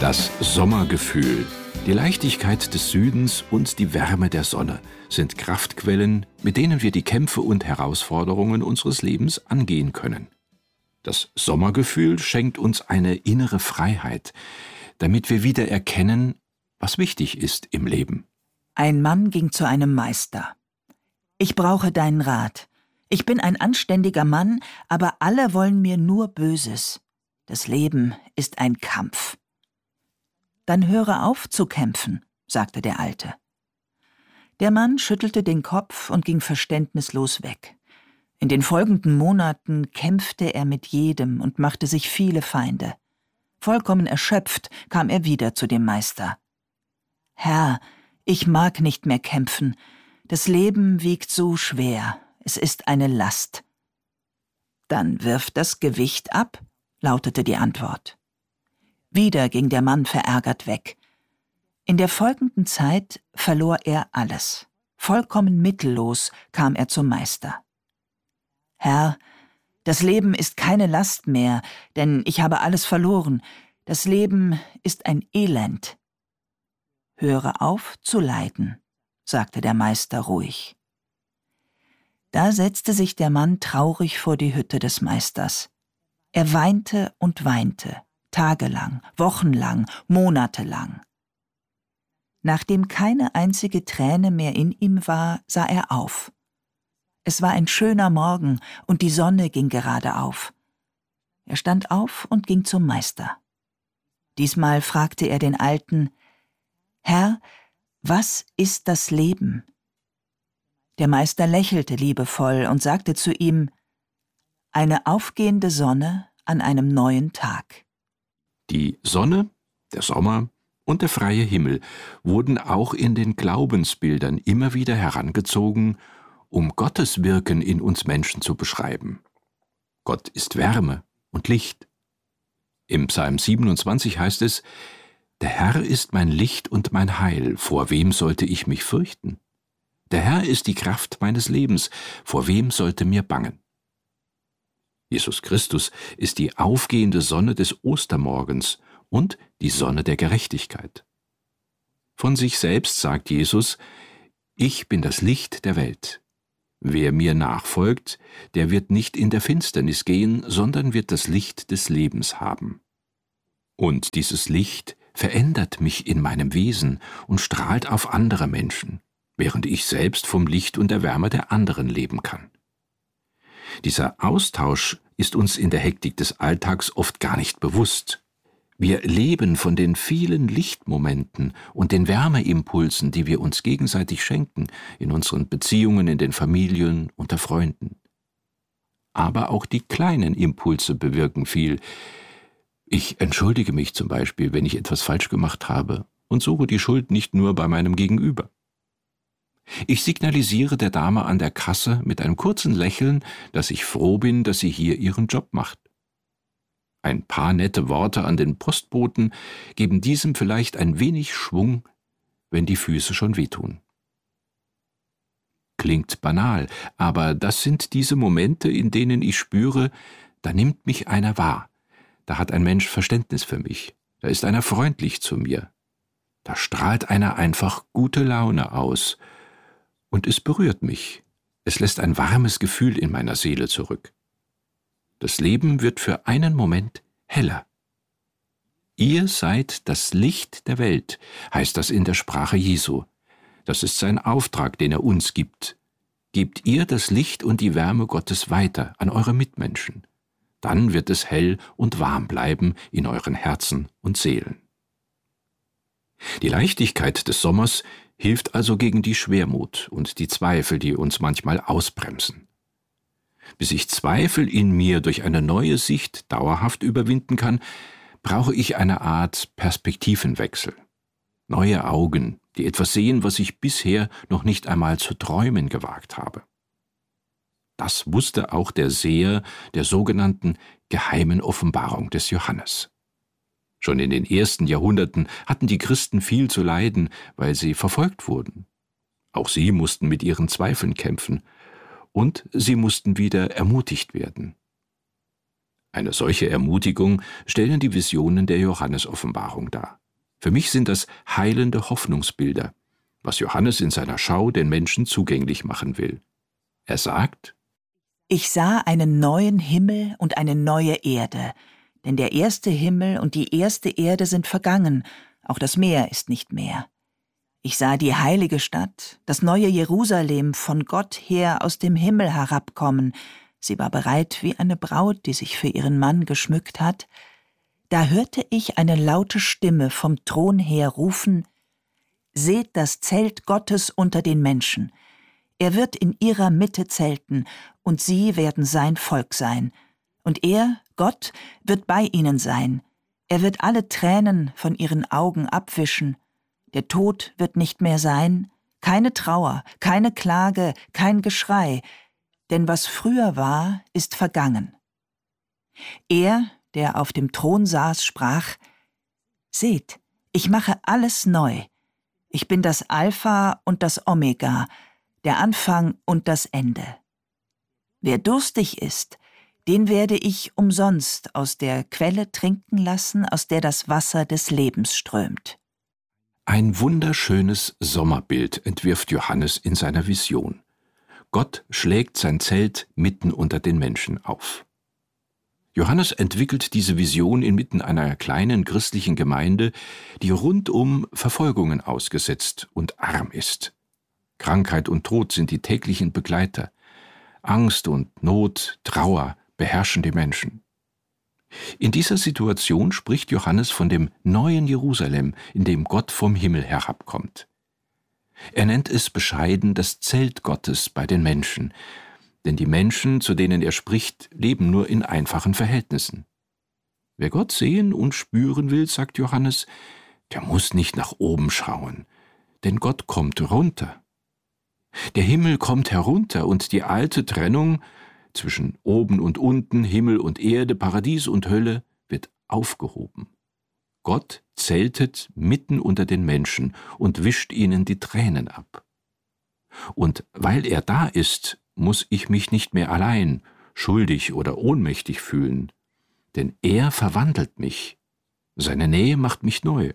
Das Sommergefühl, die Leichtigkeit des Südens und die Wärme der Sonne sind Kraftquellen, mit denen wir die Kämpfe und Herausforderungen unseres Lebens angehen können. Das Sommergefühl schenkt uns eine innere Freiheit, damit wir wieder erkennen, was wichtig ist im Leben. Ein Mann ging zu einem Meister. »Ich brauche deinen Rat. Ich bin ein anständiger Mann, aber alle wollen mir nur Böses. Das Leben ist ein Kampf.« »Dann höre auf zu kämpfen«, sagte der Alte. Der Mann schüttelte den Kopf und ging verständnislos weg. In den folgenden Monaten kämpfte er mit jedem und machte sich viele Feinde. Vollkommen erschöpft kam er wieder zu dem Meister. »Herr, ich mag nicht mehr kämpfen. Das Leben wiegt so schwer. Es ist eine Last.« »Dann wirf das Gewicht ab«, lautete die Antwort. Wieder ging der Mann verärgert weg. In der folgenden Zeit verlor er alles. Vollkommen mittellos kam er zum Meister. »Herr, das Leben ist keine Last mehr, denn ich habe alles verloren. Das Leben ist ein Elend.« »Höre auf zu leiden«, sagte der Meister ruhig. Da setzte sich der Mann traurig vor die Hütte des Meisters. Er weinte und weinte, tagelang, wochenlang, monatelang. Nachdem keine einzige Träne mehr in ihm war, sah er auf. Es war ein schöner Morgen und die Sonne ging gerade auf. Er stand auf und ging zum Meister. Diesmal fragte er den Alten: »Herr, was ist das Leben?« Der Meister lächelte liebevoll und sagte zu ihm: »Eine aufgehende Sonne an einem neuen Tag.« Die Sonne, der Sommer und der freie Himmel wurden auch in den Glaubensbildern immer wieder herangezogen, um Gottes Wirken in uns Menschen zu beschreiben. Gott ist Wärme und Licht. Im Psalm 27 heißt es: »Der Herr ist mein Licht und mein Heil, vor wem sollte ich mich fürchten? Der Herr ist die Kraft meines Lebens, vor wem sollte mir bangen?« Jesus Christus ist die aufgehende Sonne des Ostermorgens und die Sonne der Gerechtigkeit. Von sich selbst sagt Jesus: »Ich bin das Licht der Welt. Wer mir nachfolgt, der wird nicht in der Finsternis gehen, sondern wird das Licht des Lebens haben.« Und dieses Licht verändert mich in meinem Wesen und strahlt auf andere Menschen, während ich selbst vom Licht und der Wärme der anderen leben kann. Dieser Austausch ist uns in der Hektik des Alltags oft gar nicht bewusst. Wir leben von den vielen Lichtmomenten und den Wärmeimpulsen, die wir uns gegenseitig schenken, in unseren Beziehungen, in den Familien, unter Freunden. Aber auch die kleinen Impulse bewirken viel. Ich entschuldige mich zum Beispiel, wenn ich etwas falsch gemacht habe, und suche die Schuld nicht nur bei meinem Gegenüber. Ich signalisiere der Dame an der Kasse mit einem kurzen Lächeln, dass ich froh bin, dass sie hier ihren Job macht. Ein paar nette Worte an den Postboten geben diesem vielleicht ein wenig Schwung, wenn die Füße schon wehtun. Klingt banal, aber das sind diese Momente, in denen ich spüre, da nimmt mich einer wahr, da hat ein Mensch Verständnis für mich, da ist einer freundlich zu mir, da strahlt einer einfach gute Laune aus, und es berührt mich, es lässt ein warmes Gefühl in meiner Seele zurück. Das Leben wird für einen Moment heller. Ihr seid das Licht der Welt, heißt das in der Sprache Jesu. Das ist sein Auftrag, den er uns gibt. Gebt ihr das Licht und die Wärme Gottes weiter an eure Mitmenschen. Dann wird es hell und warm bleiben in euren Herzen und Seelen. Die Leichtigkeit des Sommers hilft also gegen die Schwermut und die Zweifel, die uns manchmal ausbremsen. Bis ich Zweifel in mir durch eine neue Sicht dauerhaft überwinden kann, brauche ich eine Art Perspektivenwechsel. Neue Augen, die etwas sehen, was ich bisher noch nicht einmal zu träumen gewagt habe. Das wusste auch der Seher der sogenannten geheimen Offenbarung des Johannes. Schon in den ersten Jahrhunderten hatten die Christen viel zu leiden, weil sie verfolgt wurden. Auch sie mussten mit ihren Zweifeln kämpfen, und sie mussten wieder ermutigt werden. Eine solche Ermutigung stellen die Visionen der Johannes-Offenbarung dar. Für mich sind das heilende Hoffnungsbilder, was Johannes in seiner Schau den Menschen zugänglich machen will. Er sagt: Ich sah einen neuen Himmel und eine neue Erde, denn der erste Himmel und die erste Erde sind vergangen, auch das Meer ist nicht mehr. Ich sah die heilige Stadt, das neue Jerusalem, von Gott her aus dem Himmel herabkommen. Sie war bereit wie eine Braut, die sich für ihren Mann geschmückt hat. Da hörte ich eine laute Stimme vom Thron her rufen: Seht das Zelt Gottes unter den Menschen. Er wird in ihrer Mitte zelten, und sie werden sein Volk sein. Und er, Gott, wird bei ihnen sein. Er wird alle Tränen von ihren Augen abwischen. Der Tod wird nicht mehr sein, keine Trauer, keine Klage, kein Geschrei, denn was früher war, ist vergangen. Er, der auf dem Thron saß, sprach: Seht, ich mache alles neu. Ich bin das Alpha und das Omega, der Anfang und das Ende. Wer durstig ist, den werde ich umsonst aus der Quelle trinken lassen, aus der das Wasser des Lebens strömt. Ein wunderschönes Sommerbild entwirft Johannes in seiner Vision. Gott schlägt sein Zelt mitten unter den Menschen auf. Johannes entwickelt diese Vision inmitten einer kleinen christlichen Gemeinde, die rundum Verfolgungen ausgesetzt und arm ist. Krankheit und Tod sind die täglichen Begleiter. Angst und Not, Trauer beherrschen die Menschen. In dieser Situation spricht Johannes von dem neuen Jerusalem, in dem Gott vom Himmel herabkommt. Er nennt es bescheiden das Zelt Gottes bei den Menschen, denn die Menschen, zu denen er spricht, leben nur in einfachen Verhältnissen. Wer Gott sehen und spüren will, sagt Johannes, der muss nicht nach oben schauen, denn Gott kommt runter. Der Himmel kommt herunter und die alte Trennung zwischen oben und unten, Himmel und Erde, Paradies und Hölle wird aufgehoben. Gott zeltet mitten unter den Menschen und wischt ihnen die Tränen ab. Und weil er da ist, muss ich mich nicht mehr allein, schuldig oder ohnmächtig fühlen, denn er verwandelt mich. Seine Nähe macht mich neu.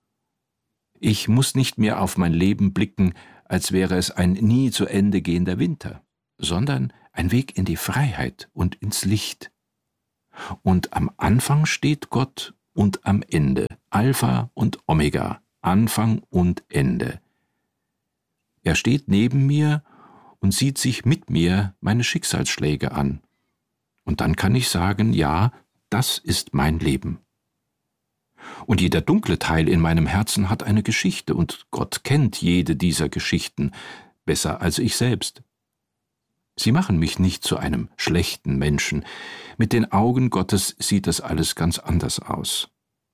Ich muss nicht mehr auf mein Leben blicken, als wäre es ein nie zu Ende gehender Winter, sondern ein Weg in die Freiheit und ins Licht. Und am Anfang steht Gott und am Ende, Alpha und Omega, Anfang und Ende. Er steht neben mir und sieht sich mit mir meine Schicksalsschläge an. Und dann kann ich sagen, ja, das ist mein Leben. Und jeder dunkle Teil in meinem Herzen hat eine Geschichte, und Gott kennt jede dieser Geschichten besser als ich selbst. Sie machen mich nicht zu einem schlechten Menschen. Mit den Augen Gottes sieht das alles ganz anders aus.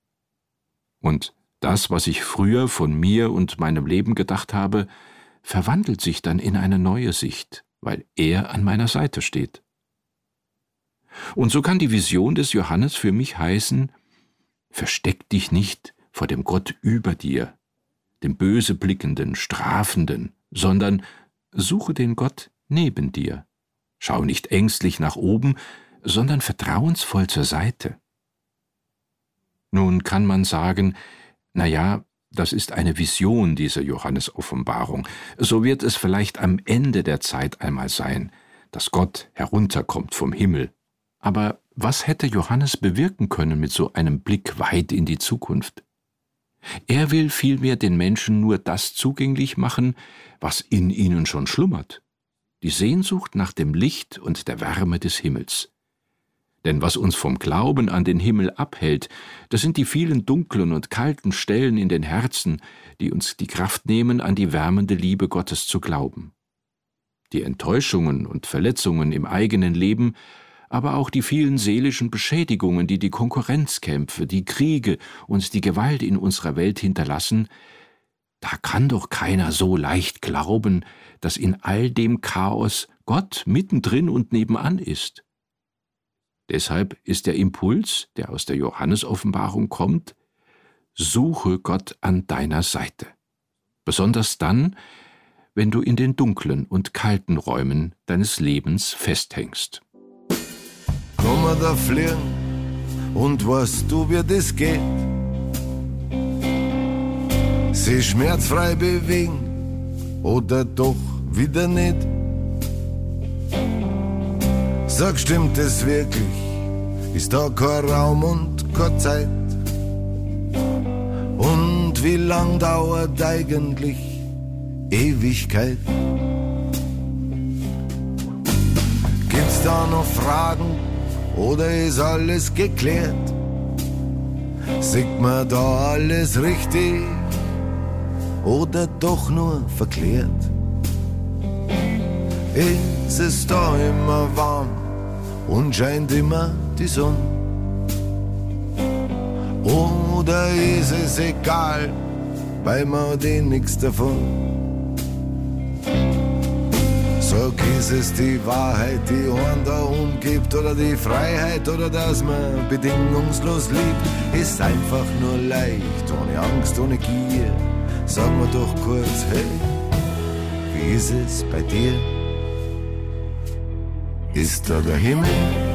Und das, was ich früher von mir und meinem Leben gedacht habe, verwandelt sich dann in eine neue Sicht, weil er an meiner Seite steht. Und so kann die Vision des Johannes für mich heißen: Versteck dich nicht vor dem Gott über dir, dem böse blickenden, strafenden, sondern suche den Gott neben dir. Schau nicht ängstlich nach oben, sondern vertrauensvoll zur Seite. Nun kann man sagen, na ja, das ist eine Vision dieser Johannes-Offenbarung. So wird es vielleicht am Ende der Zeit einmal sein, dass Gott herunterkommt vom Himmel. Aber was hätte Johannes bewirken können mit so einem Blick weit in die Zukunft? Er will vielmehr den Menschen nur das zugänglich machen, was in ihnen schon schlummert: die Sehnsucht nach dem Licht und der Wärme des Himmels. Denn was uns vom Glauben an den Himmel abhält, das sind die vielen dunklen und kalten Stellen in den Herzen, die uns die Kraft nehmen, an die wärmende Liebe Gottes zu glauben. Die Enttäuschungen und Verletzungen im eigenen Leben, aber auch die vielen seelischen Beschädigungen, die die Konkurrenzkämpfe, die Kriege und die Gewalt in unserer Welt hinterlassen, da kann doch keiner so leicht glauben, dass in all dem Chaos Gott mittendrin und nebenan ist. Deshalb ist der Impuls, der aus der Johannes-Offenbarung kommt: Suche Gott an deiner Seite. Besonders dann, wenn du in den dunklen und kalten Räumen deines Lebens festhängst. kann man da fliegen und weißt du, wie das geht? Sich schmerzfrei bewegen oder doch wieder nicht? Sag, stimmt es wirklich? Ist da kein Raum und keine Zeit? Und wie lang dauert eigentlich Ewigkeit? Gibt's da noch Fragen oder ist alles geklärt? Sieht man da alles richtig oder doch nur verklärt? Ist es da immer warm und scheint immer die Sonne? Oder ist es egal, weil man hat eh nix davon? Sag, ist es die Wahrheit, die einen da umgibt, oder die Freiheit, oder dass man bedingungslos liebt? Ist einfach nur leicht, ohne Angst, ohne Gier. Sag mir doch kurz, hey, wie ist es bei dir? Ist da der Himmel